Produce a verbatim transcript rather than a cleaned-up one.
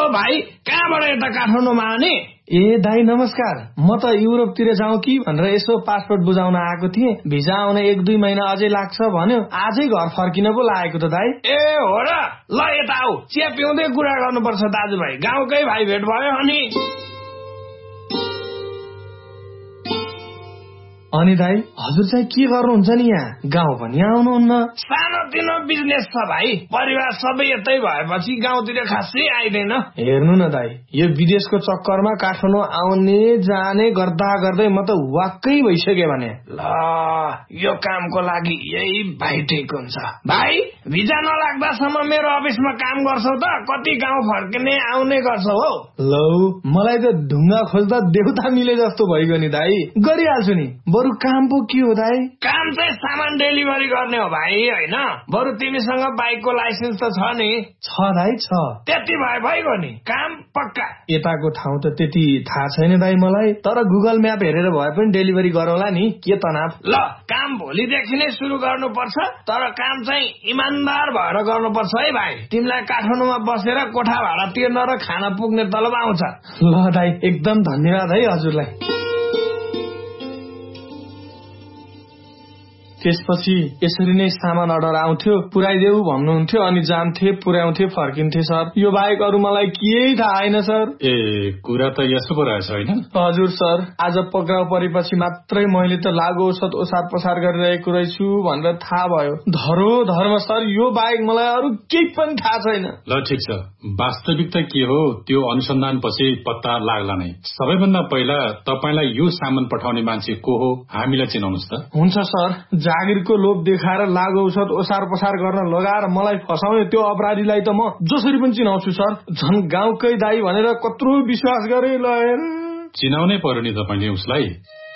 भाइ कहाँबाट यता काठमाडौँमा आउने? ए दाई नमस्कार, म त युरोपतिर जाउँ कि भनेर यसो पासपोर्ट बुझाउन आएको थिएँ। भिजा आउन एक दुई महिना अझै लाग्छ भन्यो, आजै घर फर्किन पो लागेको त दाई। ए हो र, ल यता आऊ, चिया पिउँदै कुरा गर्नुपर्छ दाजुभाइ, गाउँकै भाइ भेट भयो। अनि अनि दाई हजुर चाहिँ के गर्नुहुन्छ नि यहाँ? गाउँ पनि आउनुहुन्न? सानोतिनो बिजनेस छ भाइ, परिवार सबै यतै भएपछि गाउँतिर खासै आइदैन। हेर्नु न दाई, यो विदेशको चक्करमा काठमाडौँ आउने जाने गर्दा गर्दै म त वाक्कै भइसक्यो भने। ल यो कामको लागि यही भाइ ठिक हुन्छ। भाइ भिजा नलाग्दासम्म मेरो अफिसमा काम गर्छौ त? कति गाउँ फर्किने आउने गर्छौ हौ? लौ मलाई त ढुङ्गा खोज्दा देउता मिले जस्तो भइगयो नि दाई। गरिहाल्छु नि, बरु काम पो के हो दाई? काम चाहिँ सामान डेलिभरी गर्ने हो भाइ, होइन? बरु तिमीसँग बाइकको लाइसेन्स त छ नि? छ दाई छ। त्यति भए भइगयो नि, काम पक्का। यताको ठाउँ त त्यति थाहा छैन दाई मलाई, तर गुगल म्याप हेरेर भए पनि डेलिभरी गरौँला नि, के तनाव। ल काम भोलिदेखि नै सुरु गर्नुपर्छ, तर काम चाहिँ इमान्दार भएर गर्नुपर्छ है भाइ। तिमीलाई काठमाडौँमा बसेर कोठा भाडा तिर्न र खाना पुग्ने तलब आउँछ। ल दाई एकदम धन्यवाद है हजुरलाई। त्यसपछि यसरी नै सामान अर्डर आउँथ्यो, पुर्याइदेऊ भन्नुहुन्थ्यो, अनि जान्थे, पुर्याउँथे, फर्किन्थे सर। यो बाहेक अरू मलाई केही थाहा छैन सर। ए कुरा त यसो पो रहेछ होइन? हजुर सर, आज पक्राउ परेपछि मात्रै मैले त लागु औषध ओसार पसार गरिरहेको रहेछु भनेर थाहा भयो। धरो धर्म सर, यो बाहेक मलाई अरू केही पनि थाहा छैन। ल ठिक छ, वास्तविकता के हो त्यो अनुसन्धान पछि पत्ता लाग्ला नै। सबैभन्दा पहिला तपाईलाई यो सामान पठाउने मान्छे को हो हामीलाई चिनाउनुस् त। हुन्छ सर, जागिरको लोभ देखाएर लागु औषध ओसार पसार गर्न लगाएर मलाई फसाउने त्यो अपराधीलाई त म जसरी पनि चिनाउँछु सर। झन् गाउँकै दाई भनेर कत्रो विश्वास गरे ल। चिनाउनै पर्यो नि तपाईले उसलाई।